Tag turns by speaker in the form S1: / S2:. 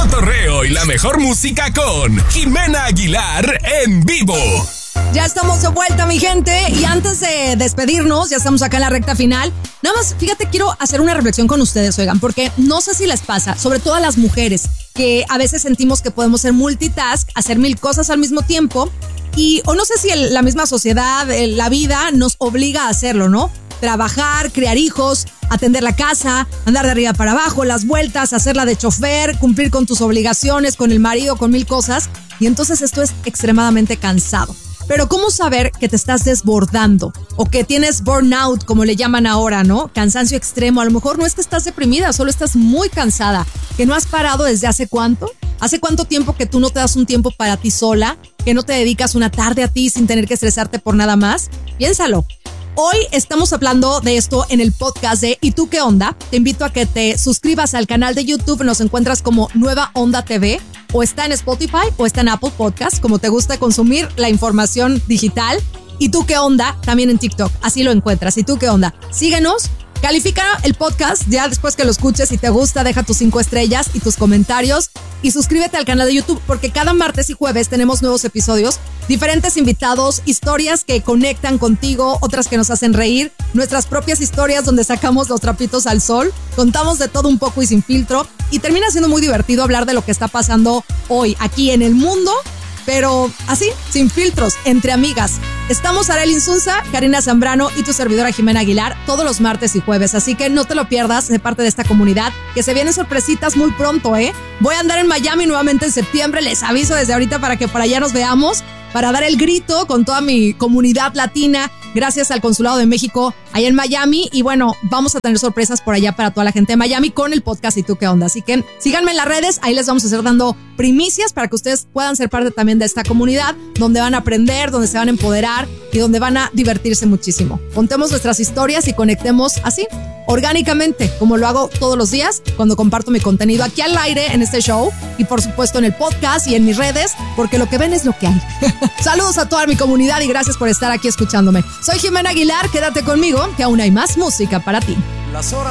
S1: cotorreo y la mejor música con Jimena Aguilar en vivo.
S2: Ya estamos de vuelta, mi gente, y antes de despedirnos, ya estamos acá en la recta final. Nada más, fíjate, quiero hacer una reflexión con ustedes, oigan, porque no sé si les pasa, sobre todo a las mujeres, que a veces sentimos que podemos ser multitask, hacer 1000 cosas al mismo tiempo, o no sé si la misma sociedad, la vida nos obliga a hacerlo, ¿no? Trabajar, criar hijos, atender la casa, andar de arriba para abajo, las vueltas, hacerla de chofer, cumplir con tus obligaciones, con el marido, con 1000 cosas, y entonces esto es extremadamente cansado. Pero ¿cómo saber que te estás desbordando o que tienes burnout, como le llaman ahora, ¿no? Cansancio extremo. A lo mejor no es que estás deprimida, solo estás muy cansada. ¿Que no has parado desde hace cuánto? ¿Hace cuánto tiempo que tú no te das un tiempo para ti sola? ¿Que no te dedicas una tarde a ti sin tener que estresarte por nada más? Piénsalo. Hoy estamos hablando de esto en el podcast de ¿Y tú qué onda? Te invito a que te suscribas al canal de YouTube. Nos encuentras como Nueva Onda TV. O está en Spotify o está en Apple Podcast, como te gusta consumir la información digital. ¿Y tú qué onda? También en TikTok, así lo encuentras. ¿Y tú qué onda? Síguenos, califica el podcast ya después que lo escuches. Si te gusta, deja tus 5 estrellas y tus comentarios. Y suscríbete al canal de YouTube, porque cada martes y jueves tenemos nuevos episodios, diferentes invitados, historias que conectan contigo, otras que nos hacen reír, nuestras propias historias donde sacamos los trapitos al sol, contamos de todo un poco y sin filtro, y termina siendo muy divertido hablar de lo que está pasando hoy aquí en el mundo, pero así, sin filtros, entre amigas. Estamos Arely Insunza, Karina Zambrano y tu servidora Jimena Aguilar todos los martes y jueves, así que no te lo pierdas de parte de esta comunidad, que se vienen sorpresitas muy pronto, ¿eh? Voy a andar en Miami nuevamente en septiembre, les aviso desde ahorita para que por allá nos veamos, para dar el grito con toda mi comunidad latina, gracias al Consulado de México allá en Miami. Y bueno, vamos a tener sorpresas por allá para toda la gente de Miami con el podcast ¿Y tú qué onda? Así que síganme en las redes, ahí les vamos a estar dando primicias para que ustedes puedan ser parte también de esta comunidad, donde van a aprender, donde se van a empoderar y donde van a divertirse muchísimo. Contemos nuestras historias y conectemos así, orgánicamente, como lo hago todos los días cuando comparto mi contenido aquí al aire en este show y por supuesto en el podcast y en mis redes, porque lo que ven es lo que hay. Saludos a toda mi comunidad y gracias por estar aquí escuchándome. Soy Jimena Aguilar, quédate conmigo que aún hay más música para ti.